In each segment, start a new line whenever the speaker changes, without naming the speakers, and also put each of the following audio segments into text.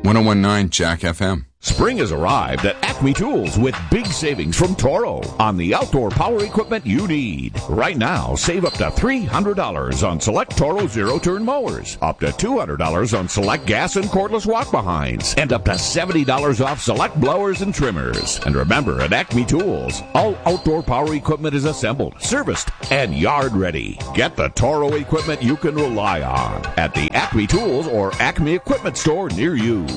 101.9 Jack FM.
Spring has arrived at Acme Tools with big savings from Toro on the outdoor power equipment you need. Right now, save up to $300 on select Toro zero-turn mowers, up to $200 on select gas and cordless walk-behinds, and up to $70 off select blowers and trimmers. And remember, at Acme Tools, all outdoor power equipment is assembled, serviced, and yard-ready. Get the Toro equipment you can rely on at the Acme Tools or Acme Equipment store near you.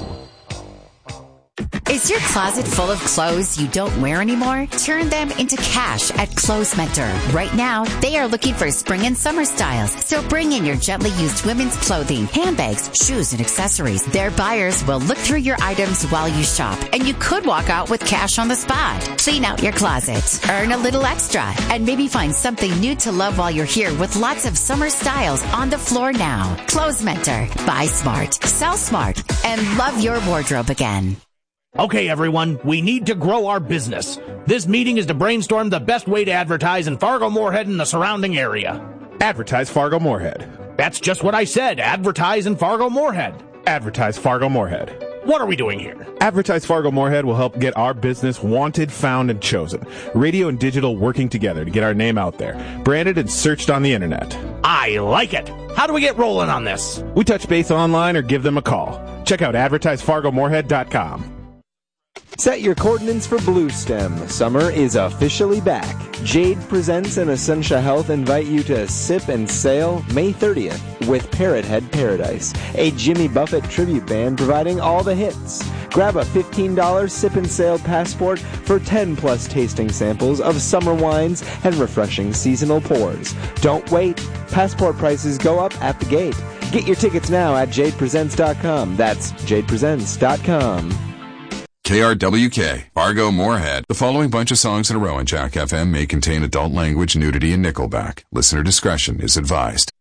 Is your closet full of clothes you don't wear anymore? Turn them into cash at Clothes Mentor. Right now, they are looking for spring and summer styles. So bring in your gently used women's clothing, handbags, shoes, and accessories. Their buyers will look through your items while you shop, and you could walk out with cash on the spot. Clean out your closet, earn a little extra, and maybe find something new to love while you're here with lots of summer styles on the floor now. Clothes Mentor. Buy smart, sell smart, and love your wardrobe again.
Okay, everyone, we need to grow our business. This meeting is to brainstorm the best way to advertise in Fargo-Moorhead and the surrounding area.
Advertise Fargo-Moorhead.
That's just what I said. Advertise in Fargo-Moorhead.
Advertise Fargo-Moorhead.
What are we doing here?
Advertise Fargo-Moorhead will help get our business wanted, found, and chosen. Radio and digital working together to get our name out there. Branded and searched on the internet.
I like it. How do we get rolling on this?
We touch base online or give them a call. Check out advertisefargomoorhead.com.
Set your coordinates for Blue Stem. Summer is officially back. Jade Presents and Essentia Health invite you to sip and sail May 30th with Parrot Head Paradise, a Jimmy Buffett tribute band providing all the hits. Grab a $15 sip and sail passport for 10+ tasting samples of summer wines and refreshing seasonal pours. Don't wait. Passport prices go up at the gate. Get your tickets now at jadepresents.com. That's jadepresents.com.
KRWK, Fargo Moorhead. The following bunch of songs in a row on Jack FM may contain adult language, nudity, and Nickelback. Listener discretion is advised.